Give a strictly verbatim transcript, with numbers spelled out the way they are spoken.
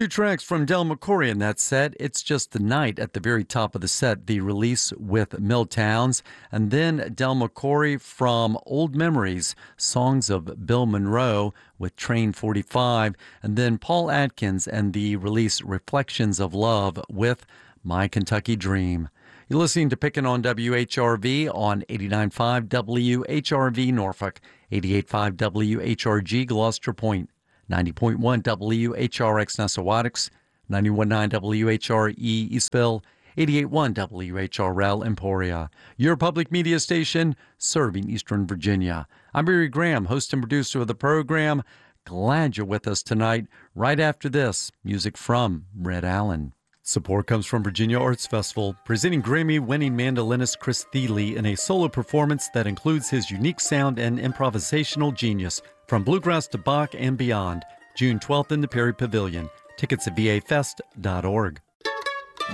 Two tracks from Del McCoury in that set. It's Just the Night at the very top of the set, the release with Milltowns. And then Del McCoury from Old Memories, Songs of Bill Monroe with Train forty-five. And then Paul Atkins and the release Reflections of Love with My Kentucky Dream. You're listening to Pickin' on W H R V on eighty-nine point five W H R V Norfolk, eighty-eight point five W H R G Gloucester Point, ninety point one W H R X Nessawadox, ninety-one point nine W H R E Eastville, eighty-eight point one W H R L Emporia. Your public media station serving Eastern Virginia. I'm Barry Graham, host and producer of the program. Glad you're with us tonight. Right after this, music from Red Allen. Support comes from Virginia Arts Festival, presenting Grammy-winning mandolinist Chris Thile in a solo performance that includes his unique sound and improvisational genius, from bluegrass to Bach and beyond. June twelfth in the Perry Pavilion. Tickets at v a fest dot org.